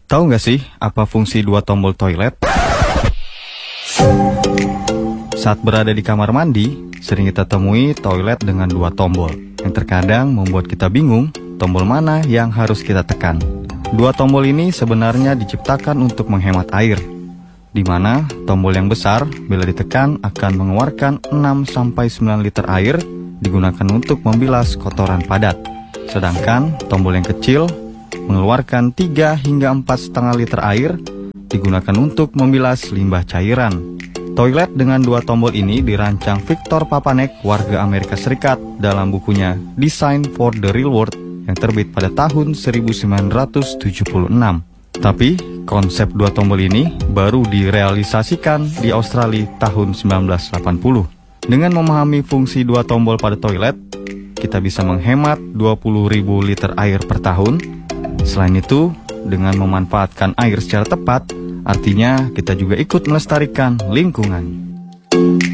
Tahu nggak sih apa fungsi dua tombol toilet? Saat berada di kamar mandi, sering kita temui toilet dengan dua tombol, yang terkadang membuat kita bingung tombol mana yang harus kita tekan. Dua tombol ini sebenarnya diciptakan untuk menghemat air, di mana tombol yang besar bila ditekan akan mengeluarkan 6-9 liter air digunakan untuk membilas kotoran padat. Sedangkan tombol yang kecil mengeluarkan 3 hingga 4,5 liter air digunakan untuk membilas limbah cairan. Toilet dengan dua tombol ini dirancang Victor Papanek, warga Amerika Serikat, dalam bukunya Design for the Real World yang terbit pada tahun 1976. Tapi konsep dua tombol ini baru direalisasikan di Australia tahun 1980. Dengan memahami fungsi dua tombol pada toilet, kita bisa menghemat 20.000 liter air per tahun. Selain itu, dengan memanfaatkan air secara tepat, artinya kita juga ikut melestarikan lingkungan.